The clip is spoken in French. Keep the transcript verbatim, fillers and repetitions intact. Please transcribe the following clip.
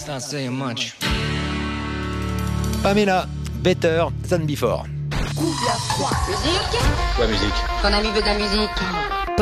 That's not saying much. Pamela, Better Than Before. Musique Quoi, musique? Ton ami veut de la musique.